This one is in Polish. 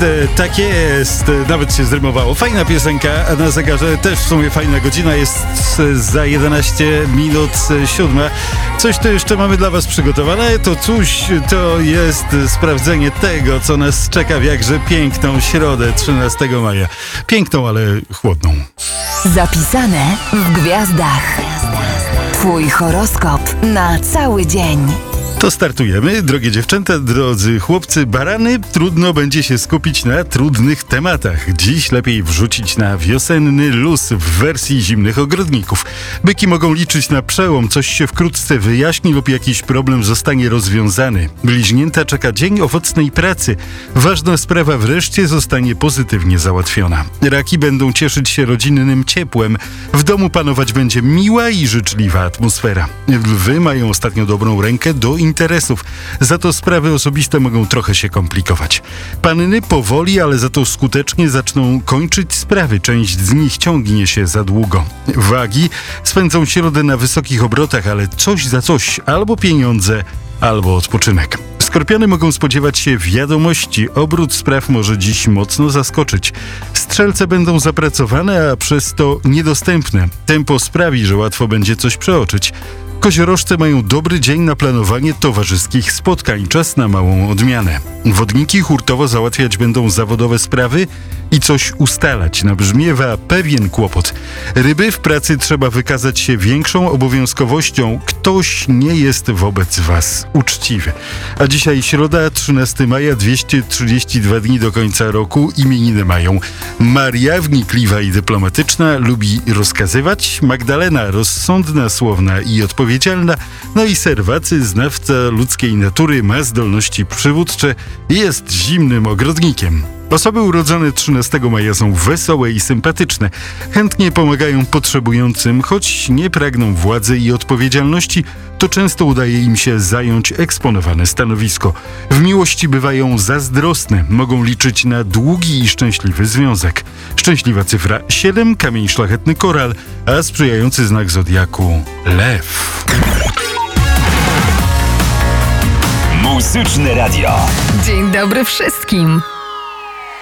Tak jest, nawet się zrymowało. Fajna piosenka, a na zegarze też w sumie fajna godzina, jest za 11 minut 7. Coś tu jeszcze mamy dla was przygotowane, to jest sprawdzenie tego, co nas czeka w jakże piękną środę 13 maja. Piękną, ale chłodną. Zapisane w gwiazdach. Twój horoskop na cały dzień. To startujemy. Drogie dziewczęta, drodzy chłopcy, barany, trudno będzie się skupić na trudnych tematach. Dziś lepiej wrzucić na wiosenny luz w wersji zimnych ogrodników. Byki mogą liczyć na przełom, coś się wkrótce wyjaśni lub jakiś problem zostanie rozwiązany. Bliźnięta czeka dzień owocnej pracy. Ważna sprawa wreszcie zostanie pozytywnie załatwiona. Raki będą cieszyć się rodzinnym ciepłem. W domu panować będzie miła i życzliwa atmosfera. Lwy mają ostatnio dobrą rękę do interesów. Za to sprawy osobiste mogą trochę się komplikować. Panny powoli, ale za to skutecznie zaczną kończyć sprawy. Część z nich ciągnie się za długo. Wagi spędzą środę na wysokich obrotach, ale coś za coś. Albo pieniądze, albo odpoczynek. Skorpiony mogą spodziewać się wiadomości. Obrót spraw może dziś mocno zaskoczyć. Strzelce będą zapracowane, a przez to niedostępne. Tempo sprawi, że łatwo będzie coś przeoczyć. Koziorożce mają dobry dzień na planowanie towarzyskich spotkań. Czas na małą odmianę. Wodniki hurtowo załatwiać będą zawodowe sprawy i coś ustalać. Nabrzmiewa pewien kłopot. Ryby, w pracy trzeba wykazać się większą obowiązkowością. Ktoś nie jest wobec was uczciwy. A dzisiaj środa, 13 maja, 232 dni do końca roku. Imieniny mają Maria, wnikliwa i dyplomatyczna, lubi rozkazywać. Magdalena, rozsądna, słowna i odpowiedzialna. No i Serwacy, znawca ludzkiej natury, ma zdolności przywódcze, jest zimnym ogrodnikiem. Osoby urodzone 13 maja są wesołe i sympatyczne. Chętnie pomagają potrzebującym, choć nie pragną władzy i odpowiedzialności, to często udaje im się zająć eksponowane stanowisko. W miłości bywają zazdrosne, mogą liczyć na długi i szczęśliwy związek. Szczęśliwa cyfra 7, kamień szlachetny koral, a sprzyjający znak zodiaku lew. Muzyczne Radio. Dzień dobry wszystkim.